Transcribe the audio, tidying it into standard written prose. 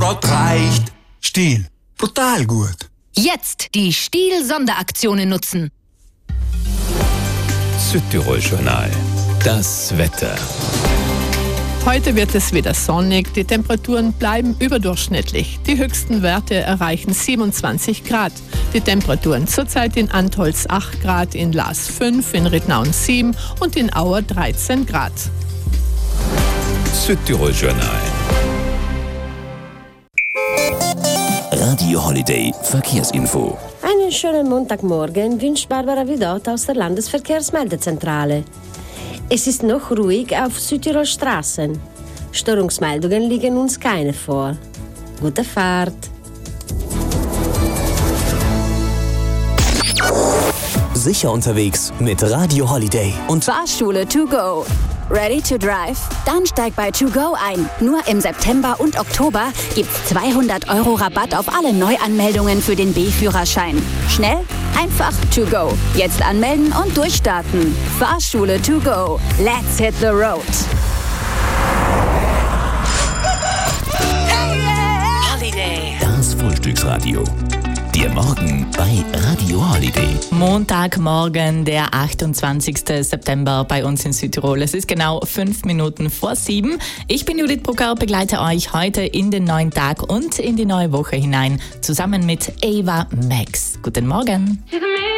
grad reicht. Stihl, brutal gut. Jetzt die Stihl-Sonderaktionen nutzen. Südtirol-Journal. Das Wetter. Heute wird es wieder sonnig, die Temperaturen bleiben überdurchschnittlich. Die höchsten Werte erreichen 27 Grad. Die Temperaturen zurzeit in Antholz 8 Grad, in Laas 5, in Rittnauen 7 und in Auer 13 Grad. Südtirol-Journal. Radio Holiday Verkehrsinfo. Einen schönen Montagmorgen wünscht Barbara Vidot aus der Landesverkehrsmeldezentrale. Es ist noch ruhig auf Südtirol Straßen. Störungsmeldungen liegen uns keine vor. Gute Fahrt. Sicher unterwegs mit Radio Holiday und Fahrschule to go. Ready to drive? Dann steig bei To Go ein. Nur im September und Oktober gibt's 200 € Rabatt auf alle Neuanmeldungen für den B-Führerschein. Schnell, einfach To Go. Jetzt anmelden und durchstarten. Fahrschule to go. Let's hit the road. Holiday. das Frühstücksradio. Der Morgen bei Radio Holiday. Montagmorgen, der 28. September bei uns in Südtirol. Es ist genau 5 Minuten vor 7. Ich bin Judith Brucker, begleite euch heute in den neuen Tag und in die neue Woche hinein, zusammen mit Ava Max. Guten Morgen.